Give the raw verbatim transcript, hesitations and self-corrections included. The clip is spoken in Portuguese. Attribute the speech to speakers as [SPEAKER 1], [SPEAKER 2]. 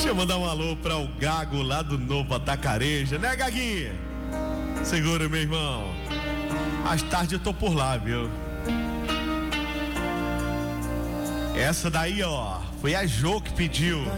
[SPEAKER 1] Deixa eu mandar um alô para o Gago lá do Novo Atacareja, né, Gaguinha? Segura, meu irmão. Mais tarde eu tô por lá, viu? Essa daí, ó, foi a Jo que pediu.